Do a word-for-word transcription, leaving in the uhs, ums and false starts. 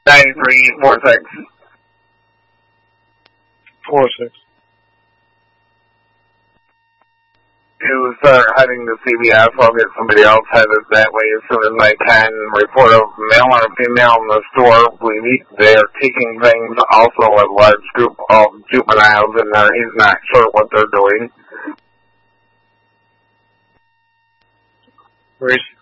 ninety-three, four six. four six. To start heading to C B S, I'll get somebody else headed that way as soon as I can. Report a male or female in the store. We they're taking things. Also, a large group of juveniles in there. He's not sure what they're doing. Where is